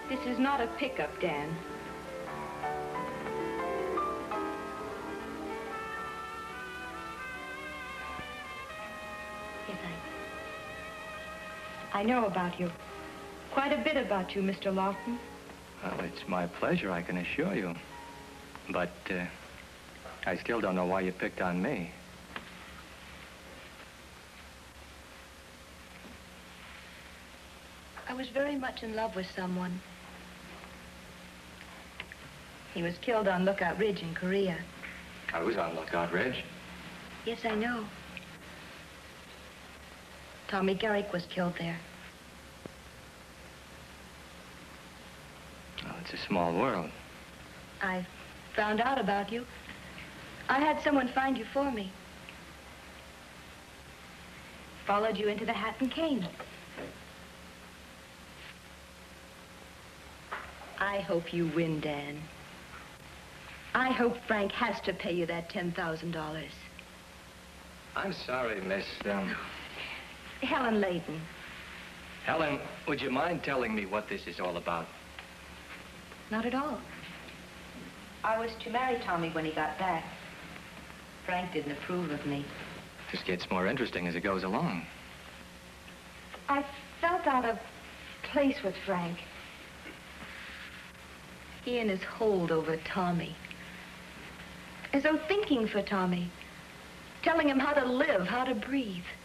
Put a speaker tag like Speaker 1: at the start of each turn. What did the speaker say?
Speaker 1: This is not a pickup, Dan. Yes, I know about you. Quite a bit about you, Mr. Lawton.
Speaker 2: Well, it's my pleasure, I can assure you. But, I still don't know why you picked on me.
Speaker 1: I was very much in love with someone. He was killed on Lookout Ridge in Korea.
Speaker 2: I was on Lookout Ridge.
Speaker 1: Yes, I know. Tommy Garrick was killed there.
Speaker 2: Well, it's a small world.
Speaker 1: I found out about you. I had someone find you for me. Followed you into the Hat and Cane. I hope you win, Dan. I hope Frank has to pay you that $10,000.
Speaker 2: I'm sorry, Miss,
Speaker 1: Helen Layton.
Speaker 2: Helen, would you mind telling me what this is all about?
Speaker 1: Not at all. I was to marry Tommy when he got back. Frank didn't approve of me.
Speaker 2: This gets more interesting as it goes along.
Speaker 1: I felt out of place with Frank. He and his hold over Tommy. As though thinking for Tommy. Telling him how to live, how to breathe.